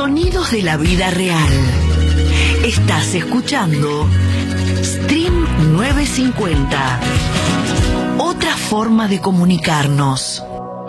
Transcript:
Sonidos de la vida real. Estás escuchando Stream 950. Otra forma de comunicarnos.